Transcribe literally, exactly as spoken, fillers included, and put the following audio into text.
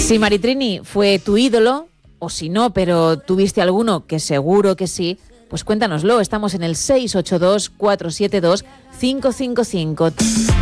Si Maritrini fue tu ídolo, o si no, pero tuviste alguno, que seguro que sí, pues cuéntanoslo. Estamos en el seis ocho dos, cuatro siete dos, cinco cinco cinco.